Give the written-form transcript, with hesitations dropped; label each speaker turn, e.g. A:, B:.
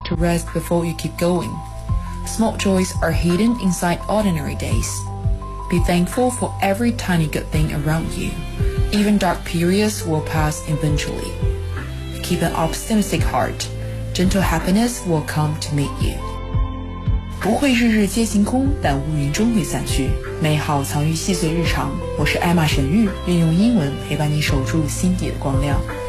A: to rest before you keep going. Small joys are hidden inside ordinary days. Be thankful for every tiny good thing around you. Even dark periods will pass eventually. Keep an optimistic heart. Gentle happiness will come to meet you. 不会日日皆晴空，但乌云终会散去。美好藏于细碎日常。我是艾玛沈玉，愿用英文陪伴你守住心底的光亮。